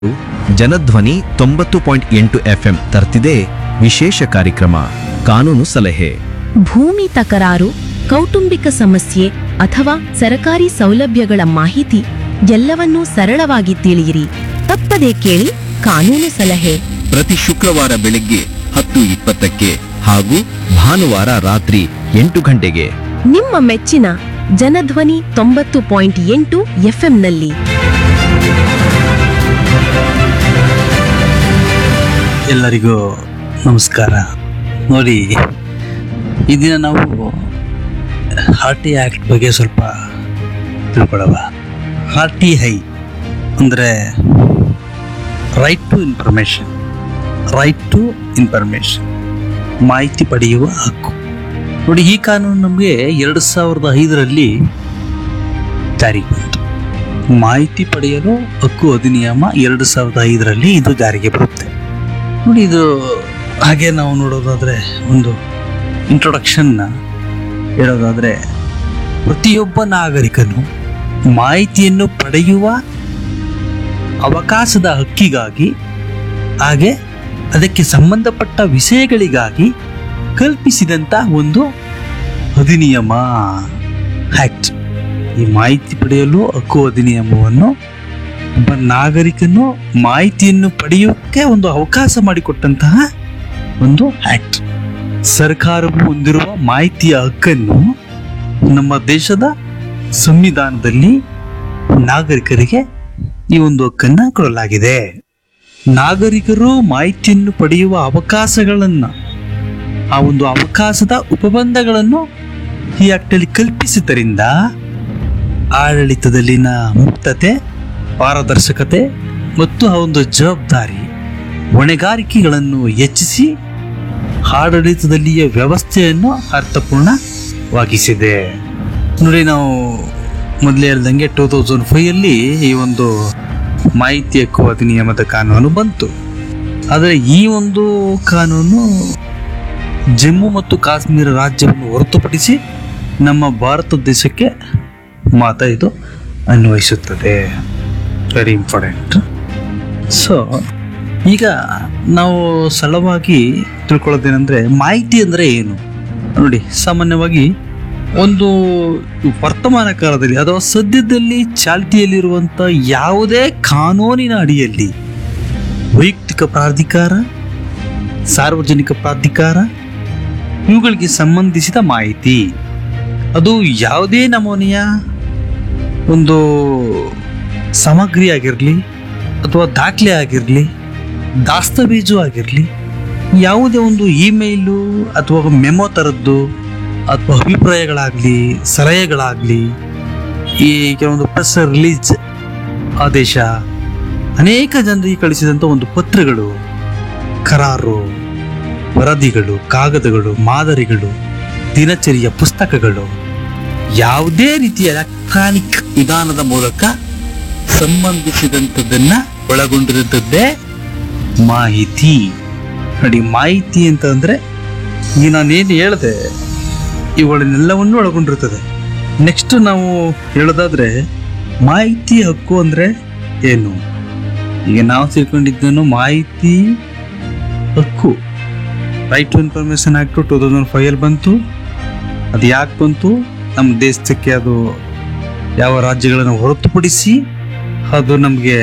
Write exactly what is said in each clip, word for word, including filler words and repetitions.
ಜನಧ್ವನಿ ತೊಂಬತ್ತು ಪಾಯಿಂಟ್ ಎಂಟು ಎಫ್ಎಂ ತರ್ತಿದೆ ವಿಶೇಷ ಕಾರ್ಯಕ್ರಮ ಕಾನೂನು ಸಲಹೆ. ಭೂಮಿ ತಕರಾರು, ಕೌಟುಂಬಿಕ ಸಮಸ್ಯೆ ಅಥವಾ ಸರಕಾರಿ ಸೌಲಭ್ಯಗಳ ಮಾಹಿತಿ ಎಲ್ಲವನ್ನೂ ಸರಳವಾಗಿ ತಿಳಿಯಿರಿ. ತಪ್ಪದೇ ಕೇಳಿ ಕಾನೂನು ಸಲಹೆ. ಪ್ರತಿ ಶುಕ್ರವಾರ ಬೆಳಗ್ಗೆ ಹತ್ತು ಇಪ್ಪತ್ತಕ್ಕೆ ಹಾಗೂ ಭಾನುವಾರ ರಾತ್ರಿ ಎಂಟು ಗಂಟೆಗೆ ನಿಮ್ಮ ಮೆಚ್ಚಿನ ಜನಧ್ವನಿ ತೊಂಬತ್ತು ಪಾಯಿಂಟ್ ಎಂಟು ಎಫ್ಎಂನಲ್ಲಿ. ಎಲ್ಲರಿಗೂ ನಮಸ್ಕಾರ. ನೋಡಿ, ಈ ದಿನ ನಾವು ಆರ್ ಟಿ ಆ್ಯಕ್ಟ್ ಬಗ್ಗೆ ಸ್ವಲ್ಪ ತಿಳ್ಕೊಳ್ಳೋಣ. ಆರ್ ಟಿ ಐ ಅಂದರೆ right to information right to information ಮಾಹಿತಿ ಪಡೆಯುವ ಹಕ್ಕು. ನೋಡಿ, ಈ ಕಾನೂನು ನಮಗೆ ಎರಡು ಸಾವಿರದ ಐದರಲ್ಲಿ ಜಾರಿಗೆ ಬಂತು. ಮಾಹಿತಿ ಪಡೆಯಲು ಹಕ್ಕು ಅಧಿನಿಯಮ ಎರಡು ಸಾವಿರದ ಐದರಲ್ಲಿ ಇದು ಜಾರಿಗೆ ಬರುತ್ತೆ. ನೋಡಿ, ಇದು ಹಾಗೆ ನಾವು ನೋಡೋದಾದರೆ, ಒಂದು ಇಂಟ್ರೊಡಕ್ಷನ್ನ ಹೇಳೋದಾದರೆ, ಪ್ರತಿಯೊಬ್ಬ ನಾಗರಿಕನು ಮಾಹಿತಿಯನ್ನು ಪಡೆಯುವ ಅವಕಾಶದ ಹಕ್ಕಿಗಾಗಿ ಹಾಗೆ ಅದಕ್ಕೆ ಸಂಬಂಧಪಟ್ಟ ವಿಷಯಗಳಿಗಾಗಿ ಕಲ್ಪಿಸಿದಂಥ ಒಂದು ಅಧಿನಿಯಮ ಆ್ಯಕ್ಟ್. ಈ ಮಾಹಿತಿ ಪಡೆಯಲು ಹಕ್ಕು ಅಧಿನಿಯಮವನ್ನು ಒಬ್ಬ ನಾಗರಿಕನು ಮಾಹಿತಿಯನ್ನು ಪಡೆಯೋಕ್ಕೆ ಒಂದು ಅವಕಾಶ ಮಾಡಿಕೊಟ್ಟಂತಹ ಒಂದು ಆ್ಯಕ್ಟ್. ಸರ್ಕಾರವು ಹೊಂದಿರುವ ಮಾಹಿತಿಯ ಹಕ್ಕನ್ನು ನಮ್ಮ ದೇಶದ ಸಂವಿಧಾನದಲ್ಲಿ ನಾಗರಿಕರಿಗೆ ಈ ಒಂದು ಹಕ್ಕನ್ನು ಕೊಡಲಾಗಿದೆ. ನಾಗರಿಕರು ಮಾಹಿತಿಯನ್ನು ಪಡೆಯುವ ಅವಕಾಶಗಳನ್ನು, ಆ ಒಂದು ಅವಕಾಶದ ಉಪಬಂಧಗಳನ್ನು ಈ ಆ್ಯಕ್ಟಲ್ಲಿ ಕಲ್ಪಿಸಿದ್ದರಿಂದ ಆಡಳಿತದಲ್ಲಿನ ಮುಕ್ತತೆ, ಪಾರದರ್ಶಕತೆ ಮತ್ತು ಆ ಒಂದು ಜವಾಬ್ದಾರಿ ಹೊಣೆಗಾರಿಕೆಗಳನ್ನು ಹೆಚ್ಚಿಸಿ ಆಡಳಿತದಲ್ಲಿಯ ವ್ಯವಸ್ಥೆಯನ್ನು ಅರ್ಥಪೂರ್ಣವಾಗಿಸಿದೆ. ನೋಡಿ, ನಾವು ಮೊದಲೇ ಹೇಳ್ದಂಗೆ ಟೂ ತೌಸಂಡ್ ಫೈವಲ್ಲಿ ಈ ಒಂದು ಮಾಹಿತಿ ಹಕ್ಕು ಅಧಿನಿಯಮದ ಕಾನೂನು ಬಂತು. ಆದರೆ ಈ ಒಂದು ಕಾನೂನು ಜಮ್ಮು ಮತ್ತು ಕಾಶ್ಮೀರ ರಾಜ್ಯವನ್ನು ಹೊರತುಪಡಿಸಿ ನಮ್ಮ ಭಾರತ ದೇಶಕ್ಕೆ ಮಾತ್ರ ಇದು ಅನ್ವಯಿಸುತ್ತದೆ. Very important. ಸೊ ಈಗ ನಾವು ಸರಳವಾಗಿ ತಿಳ್ಕೊಳ್ಳೋದೇನೆಂದರೆ, ಮಾಹಿತಿ ಅಂದರೆ ಏನು? ನೋಡಿ, ಸಾಮಾನ್ಯವಾಗಿ ಒಂದು ವರ್ತಮಾನ ಕಾಲದಲ್ಲಿ ಅಥವಾ ಸದ್ಯದಲ್ಲಿ ಚಾಲ್ತಿಯಲ್ಲಿರುವಂಥ ಯಾವುದೇ ಕಾನೂನಿನ ಅಡಿಯಲ್ಲಿ ವೈಯಕ್ತಿಕ ಪ್ರಾಧಿಕಾರ, ಸಾರ್ವಜನಿಕ ಪ್ರಾಧಿಕಾರ ಇವುಗಳಿಗೆ ಸಂಬಂಧಿಸಿದ ಮಾಹಿತಿ, ಅದು ಯಾವುದೇ ನಮೂನೆಯ ಒಂದು ಸಾಮಗ್ರಿ ಆಗಿರಲಿ ಅಥವಾ ದಾಖಲೆ ಆಗಿರಲಿ, ದಾಸ್ತಾವೇಜು ಆಗಿರಲಿ, ಯಾವುದೇ ಒಂದು ಇಮೇಲು ಅಥವಾ ಮೆಮೊ ಥರದ್ದು ಅಥವಾ ಅಭಿಪ್ರಾಯಗಳಾಗಲಿ, ಸಲಹೆಗಳಾಗಲಿ, ಈ ಕೆಲವೊಂದು ಪ್ರೆಸ್ ರಿಲೀಸ್ ಆದೇಶ, ಅನೇಕ ಜನರಿಗೆ ಕಳಿಸಿದಂಥ ಒಂದು ಪತ್ರಗಳು, ಕರಾರು, ವರದಿಗಳು, ಕಾಗದಗಳು, ಮಾದರಿಗಳು, ದಿನಚರಿಯ ಪುಸ್ತಕಗಳು, ಯಾವುದೇ ರೀತಿಯ ಎಲೆಕ್ಟ್ರಾನಿಕ್ ವಿಧಾನದ ಮೂಲಕ ಸಂಬಂಧಿಸಿದಂಥದ್ದನ್ನು ಒಳಗೊಂಡಿರುತ್ತದ್ದೇ ಮಾಹಿತಿ. ನೋಡಿ, ಮಾಹಿತಿ ಅಂತಂದರೆ ಈಗ ನಾನೇನು ಹೇಳಿದೆ ಇವುಗಳನ್ನೆಲ್ಲವನ್ನು ಒಳಗೊಂಡಿರ್ತದೆ. ನೆಕ್ಸ್ಟ್ ನಾವು ಹೇಳೋದಾದರೆ, ಮಾಹಿತಿ ಹಕ್ಕು ಅಂದರೆ ಏನು? ಈಗ ನಾವು ತಿಳ್ಕೊಂಡಿದ್ದೇನು, ಮಾಹಿತಿ ಹಕ್ಕು right to information act two thousand ಫೈವಲ್ಲಿ ಬಂತು. ಅದು ಯಾಕೆ ಬಂತು? ನಮ್ಮ ದೇಶಕ್ಕೆ ಅದು ಯಾವ ರಾಜ್ಯಗಳನ್ನು ಹೊರತುಪಡಿಸಿ ಅದು ನಮಗೆ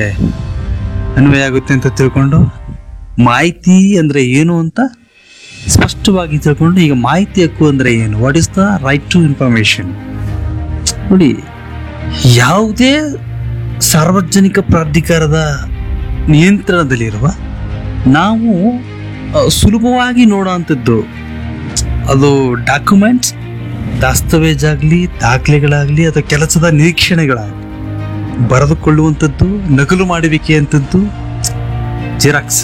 ಅನ್ವಯ ಆಗುತ್ತೆ ಅಂತ ತಿಳ್ಕೊಂಡು, ಮಾಹಿತಿ ಅಂದರೆ ಏನು ಅಂತ ಸ್ಪಷ್ಟವಾಗಿ ತಿಳ್ಕೊಂಡು, ಈಗ ಮಾಹಿತಿ ಹಕ್ಕು ಅಂದರೆ ಏನು, what is the right to information. ನೋಡಿ, ಯಾವುದೇ ಸಾರ್ವಜನಿಕ ಪ್ರಾಧಿಕಾರದ ನಿಯಂತ್ರಣದಲ್ಲಿರುವ ನಾವು ಸುಲಭವಾಗಿ ನೋಡೋವಂಥದ್ದು, ಅದು ಡಾಕ್ಯುಮೆಂಟ್ಸ್, ದಾಸ್ತಾವೇಜಾಗಲಿ, ದಾಖಲೆಗಳಾಗಲಿ ಅಥವಾ ಕೆಲಸದ ನಿರೀಕ್ಷಣೆಗಳಾಗಲಿ, ಬರೆದುಕೊಳ್ಳುವಂಥದ್ದು, ನಕಲು ಮಾಡುವಿಕೆಯಂಥದ್ದು, ಜೆರಾಕ್ಸ್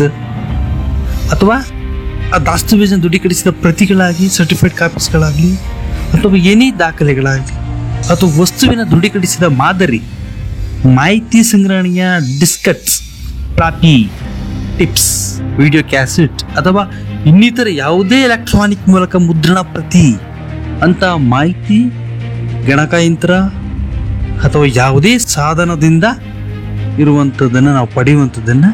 ಅಥವಾ ಆ ದಾಸ್ತಾವೇಜನ್ನು ದೃಢೀಕರಿಸಿದ ಪ್ರತಿಗಳಾಗಿ, ಸರ್ಟಿಫೈಡ್ ಕಾಪೀಸ್ಗಳಾಗಲಿ ಅಥವಾ ಏನೇ ದಾಖಲೆಗಳಾಗಲಿ ಅಥವಾ ವಸ್ತುವಿನ ದೃಢೀಕರಿಸಿದ ಮಾದರಿ, ಮಾಹಿತಿ ಸಂಗ್ರಹಣೆಯ ಡಿಸ್ಕಟ್ಸ್, ಫ್ಲಾಪಿ ಟಿಪ್ಸ್, ವಿಡಿಯೋ ಕ್ಯಾಸೆಟ್ ಅಥವಾ ಇನ್ನಿತರ ಯಾವುದೇ ಎಲೆಕ್ಟ್ರಾನಿಕ್ ಮೂಲಕ ಮುದ್ರಣ ಪ್ರತಿ ಅಂತ ಮಾಹಿತಿ ಗಣಕಯಂತ್ರ ಅಥವಾ ಯಾವುದೇ ಸಾಧನದಿಂದ ಇರುವಂಥದ್ದನ್ನ ನಾವು ಪಡೆಯುವಂಥದ್ದನ್ನ